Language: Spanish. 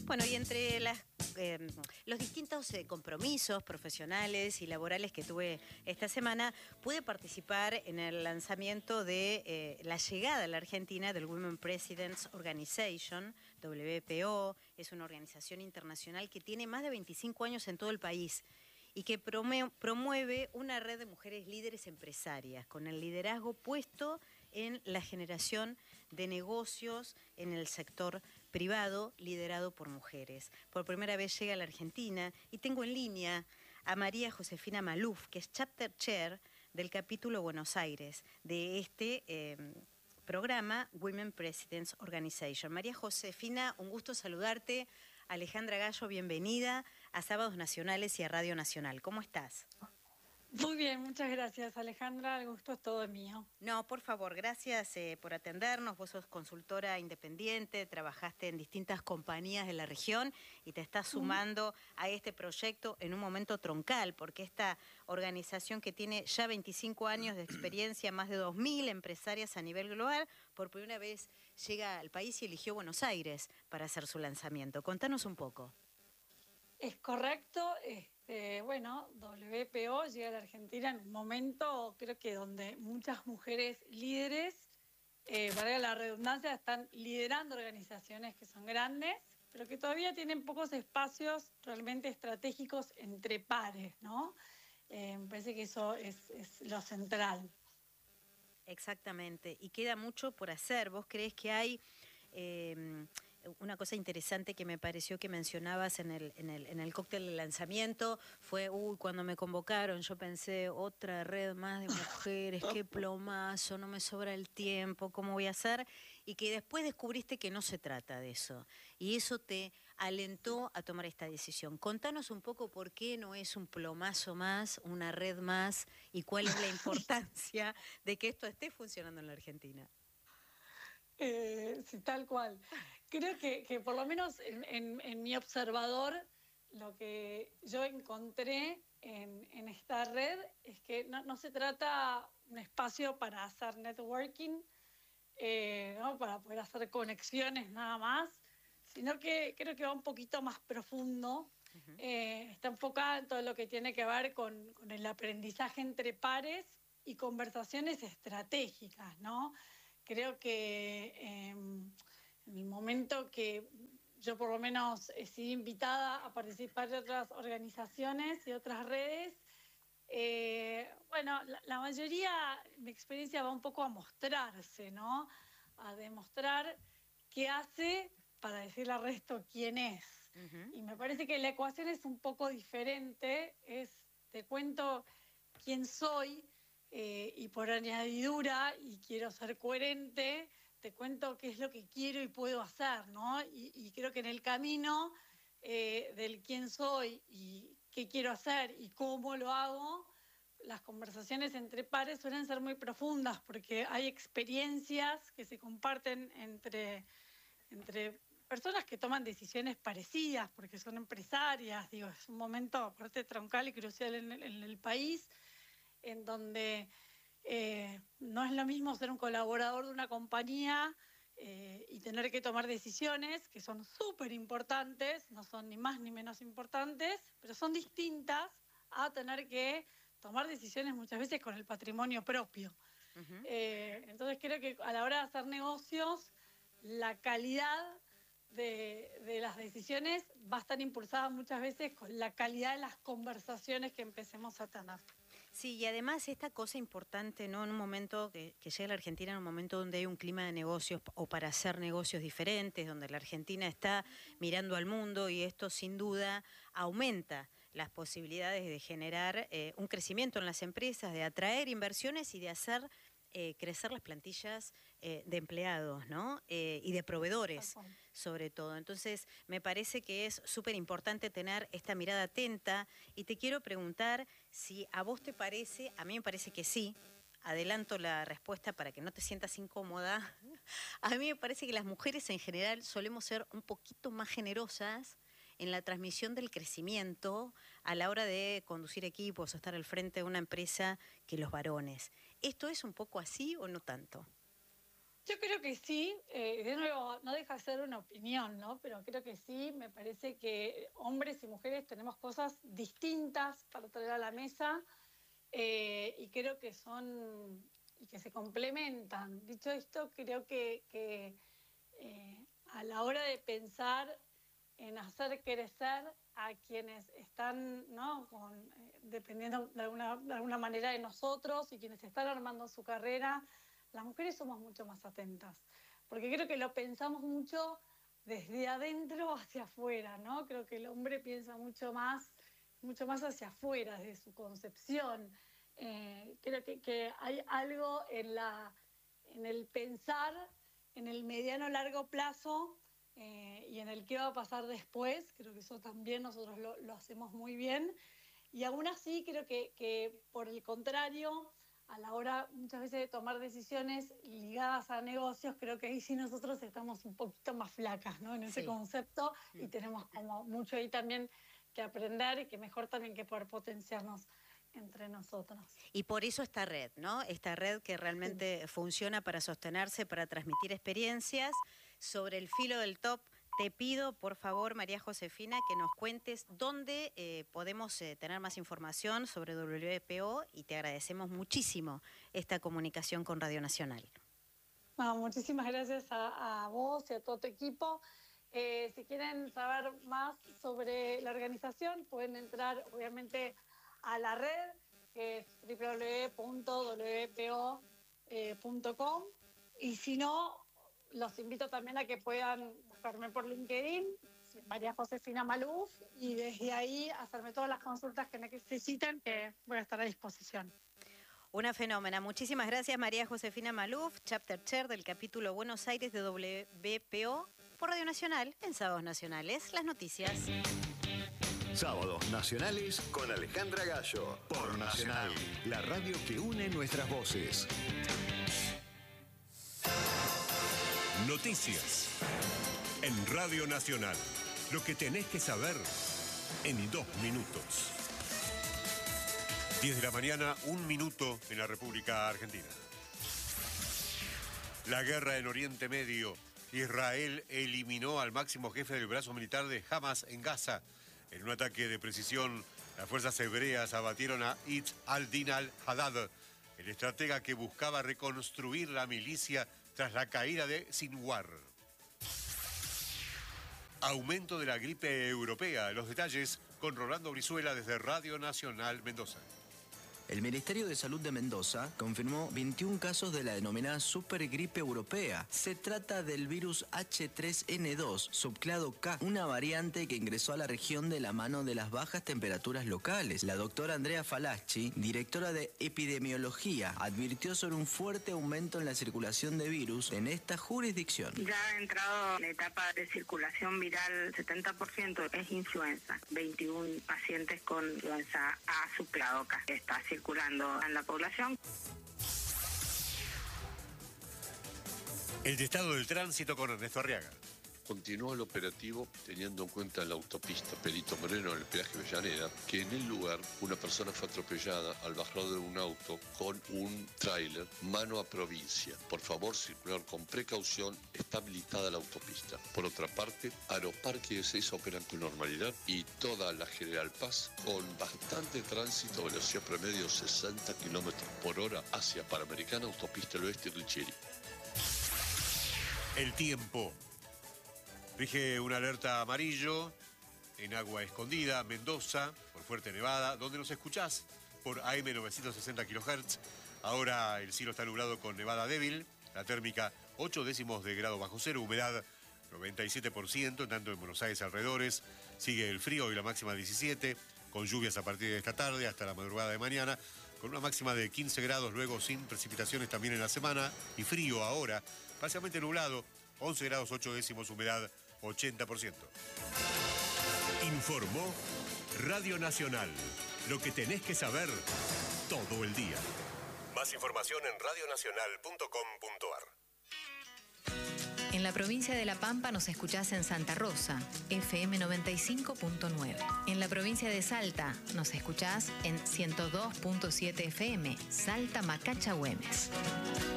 Bueno, y entre los distintos compromisos profesionales y laborales que tuve esta semana, pude participar en el lanzamiento de la llegada a la Argentina del Women Presidents Organization, WPO. Es una organización internacional que tiene más de 25 años en todo el país y que promueve una red de mujeres líderes empresarias, con el liderazgo puesto en la generación de negocios en el sector privado liderado por mujeres. Por primera vez llega a la Argentina y tengo en línea a María Josefina Maluf, que es Chapter Chair del capítulo Buenos Aires de este programa Women Presidents Organization. María Josefina, un gusto saludarte. Alejandra Gallo, bienvenida a Sábados Nacionales y a Radio Nacional. ¿Cómo estás? Muy bien, muchas gracias, Alejandra. El gusto es todo mío. No, por favor, gracias por atendernos. Vos sos consultora independiente, trabajaste en distintas compañías de la región y te estás sumando a este proyecto en un momento troncal, porque esta organización que tiene ya 25 años de experiencia, más de 2.000 empresarias a nivel global, por primera vez llega al país y eligió Buenos Aires para hacer su lanzamiento. Contanos un poco. Es correcto. Bueno, WPO llega a la Argentina en un momento, creo que donde muchas mujeres líderes, valga la redundancia, están liderando organizaciones que son grandes, pero que todavía tienen pocos espacios realmente estratégicos entre pares, ¿no? Me parece que eso es lo central. Exactamente, y queda mucho por hacer. ¿Vos creés que hay una cosa interesante que me pareció que mencionabas en el cóctel de lanzamiento? Fue, cuando me convocaron yo pensé, otra red más de mujeres, qué plomazo, no me sobra el tiempo, ¿cómo voy a hacer? Y que después descubriste que no se trata de eso, y eso te alentó a tomar esta decisión. Contanos un poco por qué no es un plomazo más, una red más, y cuál es la importancia de que esto esté funcionando en la Argentina. Sí, tal cual. Creo que por lo menos en mi observador, lo que yo encontré en esta red es que no se trata un espacio para hacer networking, ¿no? Para poder hacer conexiones nada más, sino que creo que va un poquito más profundo. Está enfocada en todo lo que tiene que ver con el aprendizaje entre pares y conversaciones estratégicas, ¿no? Creo que en el momento que yo por lo menos he sido invitada a participar de otras organizaciones y otras redes, bueno, la mayoría, mi experiencia va un poco a mostrarse, ¿no? A demostrar qué hace para decirle al resto quién es. Y me parece que la ecuación es un poco diferente, te cuento quién soy, y por añadidura, y quiero ser coherente, te cuento qué es lo que quiero y puedo hacer, ¿no? Y creo que en el camino del quién soy y qué quiero hacer y cómo lo hago, las conversaciones entre pares suelen ser muy profundas porque hay experiencias que se comparten entre personas que toman decisiones parecidas porque son empresarias. Digo, es un momento aparte troncal y crucial en el país, en donde no es lo mismo ser un colaborador de una compañía y tener que tomar decisiones que son súper importantes, no son ni más ni menos importantes, pero son distintas a tener que tomar decisiones muchas veces con el patrimonio propio. Entonces creo que a la hora de hacer negocios, la calidad de las decisiones va a estar impulsada muchas veces con la calidad de las conversaciones que empecemos a tener. Sí, y además esta cosa importante, ¿no? En un momento que llega a la Argentina, en un momento donde hay un clima de negocios o para hacer negocios diferentes, donde la Argentina está mirando al mundo, y esto sin duda aumenta las posibilidades de generar un crecimiento en las empresas, de atraer inversiones y de hacer crecer las plantillas de empleados, ¿no? Y de proveedores, sobre todo. Entonces, me parece que es súper importante tener esta mirada atenta, y te quiero preguntar si a vos te parece, a mí me parece que sí. Adelanto la respuesta para que no te sientas incómoda. A mí me parece que las mujeres en general solemos ser un poquito más generosas en la transmisión del crecimiento a la hora de conducir equipos o estar al frente de una empresa que los varones. ¿Esto es un poco así o no tanto? Yo creo que sí, de nuevo, no deja de ser una opinión, ¿no? Pero creo que sí, me parece que hombres y mujeres tenemos cosas distintas para traer a la mesa y creo que y que se complementan. Dicho esto, creo que a la hora de pensar en hacer crecer a quienes están, ¿no? Dependiendo de alguna manera de nosotros y quienes están armando su carrera, las mujeres somos mucho más atentas, porque creo que lo pensamos mucho desde adentro hacia afuera, ¿no? Creo que el hombre piensa mucho más hacia afuera, desde su concepción. Creo que hay algo en el pensar en el mediano largo plazo y en el qué va a pasar después. Creo que eso también nosotros lo hacemos muy bien. Y aún así creo que por el contrario, a la hora muchas veces de tomar decisiones ligadas a negocios, creo que ahí sí nosotros estamos un poquito más flacas, ¿no? En ese concepto y tenemos como mucho ahí también que aprender y que mejor también que poder potenciarnos entre nosotros. Y por eso esta red, ¿no? Esta red que realmente funciona para sostenerse, para transmitir experiencias. Sobre el filo del top, te pido, por favor, María Josefina, que nos cuentes dónde podemos tener más información sobre WPO y te agradecemos muchísimo esta comunicación con Radio Nacional. No, muchísimas gracias a vos y a todo tu equipo. Si quieren saber más sobre la organización, pueden entrar, obviamente, a la red, que es www.wpo.com. Y si no, los invito también a que puedan buscarme por LinkedIn, María Josefina Maluf, y desde ahí hacerme todas las consultas que necesiten, que voy a estar a disposición. Una fenómena. Muchísimas gracias, María Josefina Maluf, Chapter Chair del capítulo Buenos Aires de WPO, por Radio Nacional, en Sábados Nacionales. Las noticias. Sábados Nacionales con Alejandra Gallo, por Nacional, la radio que une nuestras voces. Noticias en Radio Nacional. Lo que tenés que saber en 2 minutos. 10 de la mañana, 1 minuto en la República Argentina. La guerra en Oriente Medio. Israel eliminó al máximo jefe del brazo militar de Hamas en Gaza. En un ataque de precisión, las fuerzas hebreas abatieron a Izz al-Din al-Haddad, el estratega que buscaba reconstruir la milicia tras la caída de Sinwar. Aumento de la gripe europea. Los detalles con Rolando Brizuela desde Radio Nacional Mendoza. El Ministerio de Salud de Mendoza confirmó 21 casos de la denominada supergripe europea. Se trata del virus H3N2, subclado K, una variante que ingresó a la región de la mano de las bajas temperaturas locales. La doctora Andrea Falaschi, directora de epidemiología, advirtió sobre un fuerte aumento en la circulación de virus en esta jurisdicción. Ya ha entrado en la etapa de circulación viral, 70% es influenza. 21 pacientes con influenza A subclado K. Está circulando en la población. El estado del tránsito con Ernesto Arriaga. Continúa el operativo teniendo en cuenta en la autopista Perito Moreno, en el peaje Avellaneda, que en el lugar una persona fue atropellada al bajar de un auto con un tráiler mano a provincia. Por favor, circular con precaución, está habilitada la autopista. Por otra parte, Aeroparque y Ezeiza operan con normalidad y toda la General Paz con bastante tránsito, velocidad promedio 60 km por hora hacia Panamericana, Autopista del Oeste y Richeri. El tiempo. Rige una alerta amarillo en Agua Escondida, Mendoza, por fuerte nevada, donde nos escuchás por AM 960 kHz. Ahora el cielo está nublado con nevada débil, la térmica 8 décimos de grado bajo cero, humedad 97%, tanto en Buenos Aires alrededores. Sigue el frío y la máxima 17, con lluvias a partir de esta tarde hasta la madrugada de mañana, con una máxima de 15 grados, luego sin precipitaciones también en la semana, y frío ahora, parcialmente nublado, 11 grados 8 décimos, humedad 80%. Informó Radio Nacional. Lo que tenés que saber todo el día. Más información en radionacional.com.ar. En la provincia de La Pampa nos escuchás en Santa Rosa, FM 95.9. En la provincia de Salta nos escuchás en 102.7 FM, Salta Macacha Güemes.